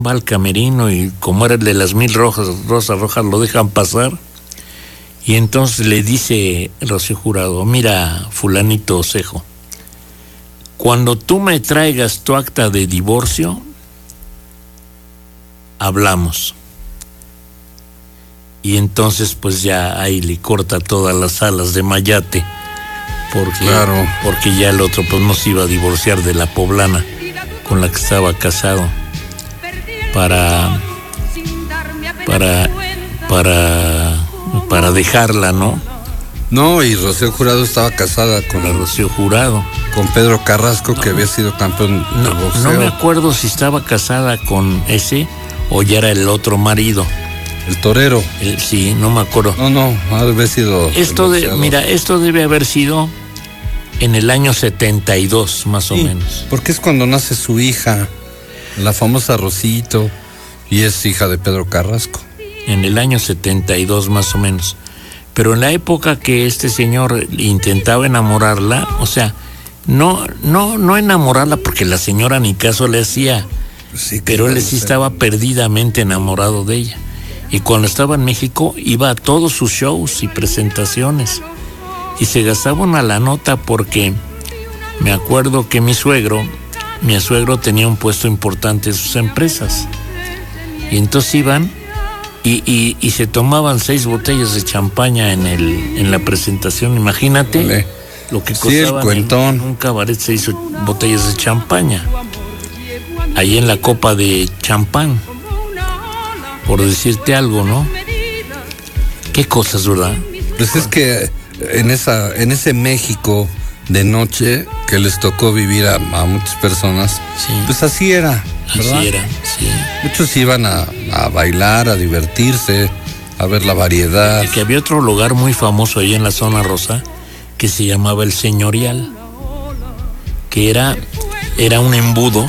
va al camerino y como era el de las 1000 rosas rojas, lo dejan pasar. Y entonces le dice Rocío Jurado: mira, fulanito Osejo, cuando tú me traigas tu acta de divorcio, hablamos. Y entonces pues ya ahí le corta todas las alas de Mayate, porque ya el otro pues no se iba a divorciar de la poblana con la que estaba casado para dejarla, ¿no? No, y Rocío Jurado estaba casada con la Rocío Jurado, con Pedro Carrasco, que había sido campeón de boxeo. No me acuerdo si estaba casada con ese o ya era el otro marido. El torero. Sí, no me acuerdo. No, ha de haber sido. Esto debe haber sido en el año 72, más o menos. Porque es cuando nace su hija, la famosa Rosito, y es hija de Pedro Carrasco. En el año 72, más o menos. Pero en la época que este señor intentaba enamorarla, o sea, no enamorarla porque la señora ni caso le hacía, sí, pero él sí estaba perdidamente enamorado de ella. Y cuando estaba en México iba a todos sus shows y presentaciones y se gastaba una la nota, porque me acuerdo que mi suegro tenía un puesto importante en sus empresas y entonces iban y se tomaban 6 botellas de champaña en la presentación. Imagínate. Vale. Lo que costaba en un cabaret 6 botellas de champaña ahí en la copa de champán, por decirte algo, ¿no? Qué cosas, ¿verdad? Pues es que en ese México de noche que les tocó vivir a muchas personas, sí, pues así era, ¿verdad? Así era, sí. Muchos iban a bailar, a divertirse, a ver la variedad. Que había otro lugar muy famoso ahí en la zona rosa que se llamaba El Señorial, que era un embudo.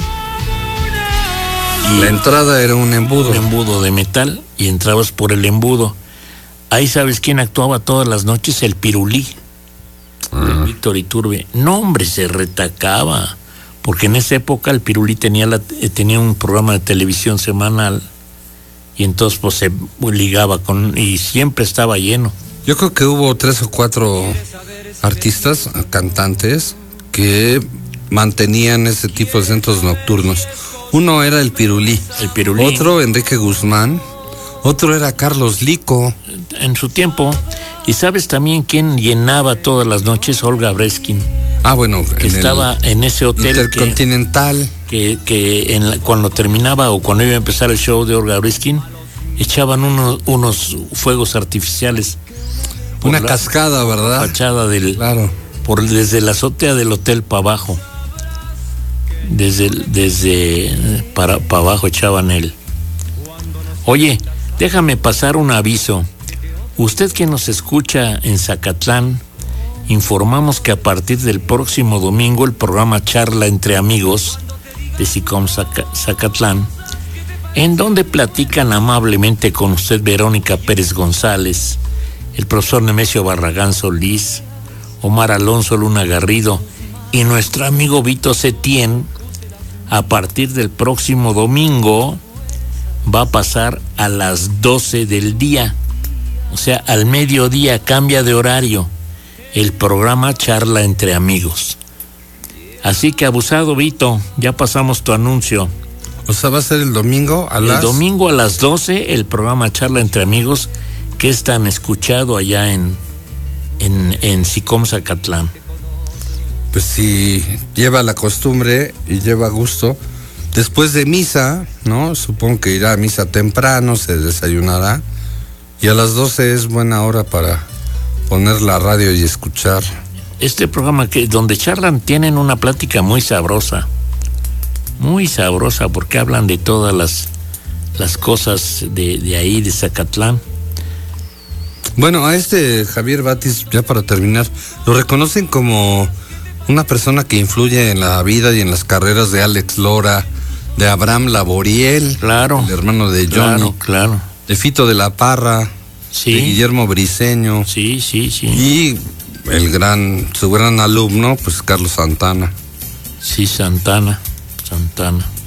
La entrada era un embudo. Un embudo de metal y entrabas por el embudo. Ahí, ¿sabes quién actuaba todas las noches? El Pirulí. Víctor Iturbe. No, hombre, se retacaba. Porque en esa época el Pirulí tenía un programa de televisión semanal y entonces pues se ligaba y siempre estaba lleno. Yo creo que hubo 3 o 4 artistas, cantantes, que mantenían ese tipo de centros nocturnos. Uno era el Pirulí. Otro, Enrique Guzmán. Otro era Carlos Lico. En su tiempo. ¿Y sabes también quién llenaba todas las noches? Olga Breskin. Ah, bueno. Que estaba en ese hotel Intercontinental. Cuando terminaba o cuando iba a empezar el show de Olga Breskin, echaban unos fuegos artificiales. Una cascada, ¿verdad? Fachada Claro. Desde la azotea del hotel para abajo. Para abajo echaban él. Oye, déjame pasar un aviso. Usted que nos escucha en Zacatlán, informamos que a partir del próximo domingo el programa Charla entre Amigos de SICOM Zacatlán, en donde platican amablemente con usted Verónica Pérez González, el profesor Nemesio Barragán Solís, Omar Alonso Luna Garrido y nuestro amigo Vito Setién, a partir del próximo domingo va a pasar a las 12 del día, o sea, al mediodía, cambia de horario, el programa Charla entre Amigos. Así que abusado, Vito, ya pasamos tu anuncio. O sea, va a ser el domingo El domingo a las 12, el programa Charla entre Amigos, que es tan escuchado allá en SICOM Zacatlán. Pues si lleva la costumbre y lleva gusto, después de misa, ¿no? Supongo que irá a misa temprano, se desayunará, y a las 12 es buena hora para poner la radio y escuchar. Este programa donde charlan tienen una plática muy sabrosa, porque hablan de todas las cosas de ahí, de Zacatlán. Bueno, a Javier Batis, ya para terminar, lo reconocen como una persona que influye en la vida y en las carreras de Alex Lora, de Abraham Laboriel, claro, el hermano de Johnny, claro, de Fito de la Parra, sí, de Guillermo Briceño, sí, y su gran alumno, pues Carlos Santana. Sí, Santana.